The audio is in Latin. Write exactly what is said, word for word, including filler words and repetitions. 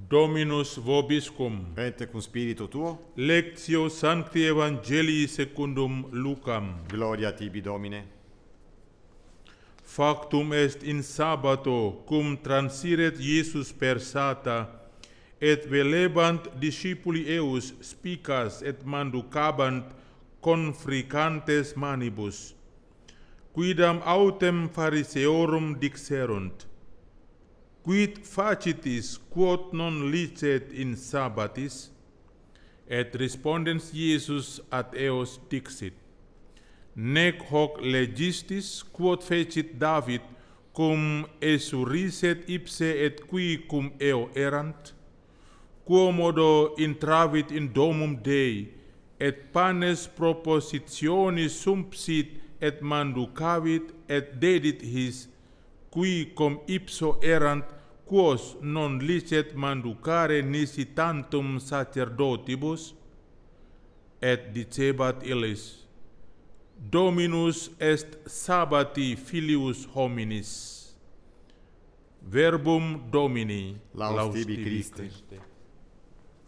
Dominus vobiscum. Et cum spiritu tuo. Lectio Sancti Evangelii secundum Lucam. Gloria tibi, Domine. Factum est in sabbato cum transiret Iesus per sata, et velebant discipuli eus spicas et manducabant confricantes manibus, quidam autem Phariseorum dixerunt: quid facitis quod non licet in sabbatis? Et respondens Iesus ad eos dixit: nec hoc legistis quod fecit David cum esurriset ipse et qui cum eo erant? Quomodo intravit in domum Dei, et panes propositionis sumpsit et manducavit, et dedit his, qui cum ipso erant, quos non licet manducare nisi tantum sacerdotibus? Et dicebat illis: Dominus est sabbati filius hominis. Verbum Domini. Laus tibi, Christe.